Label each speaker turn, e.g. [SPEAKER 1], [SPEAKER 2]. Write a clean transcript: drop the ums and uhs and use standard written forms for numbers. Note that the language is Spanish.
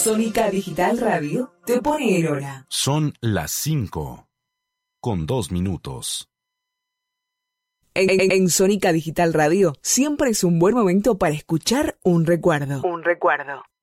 [SPEAKER 1] Sónica Digital Radio te pone en hora.
[SPEAKER 2] Son las 5:02.
[SPEAKER 1] En Sónica Digital Radio siempre es un buen momento para escuchar un recuerdo.